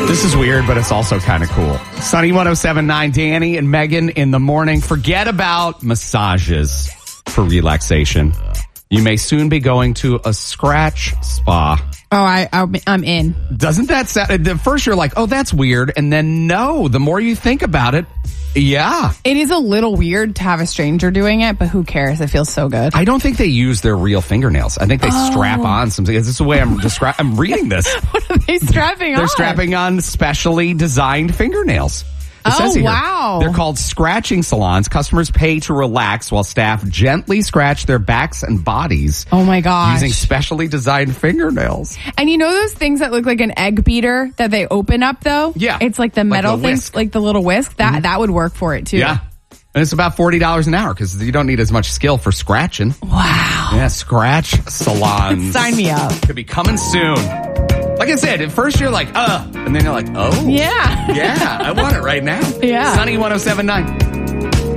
This is weird, but it's also kind of cool. Sunny 107.9, Danny and Megan in the morning. Forget about massages for relaxation. You may soon be going to a scratch spa. Oh, I'm in. Doesn't that sound... At first you're like, oh, that's weird. And then no, the more you think about it, yeah. It is a little weird to have a stranger doing it, but who cares? It feels so good. I don't think they use their real fingernails. I think they strap on something. Is this the way I'm reading this? What are they strapping on? They're strapping on specially designed fingernails. It says here, wow. They're called scratching salons. Customers pay to relax while staff gently scratch their backs and bodies. Oh, my gosh. Using specially designed fingernails. And you know those things that look like an egg beater that they open up, though? Yeah. It's like the metal the things, whisk. like the little whisk. That would work for it, too. Yeah. And it's about $40 an hour because you don't need as much skill for scratching. Wow. Yeah, scratch salons. Sign me up. Could be coming soon. Like I said, at first you're like, and then you're like, oh. Yeah. Yeah, I want it right now. Yeah. Sunny 107.9.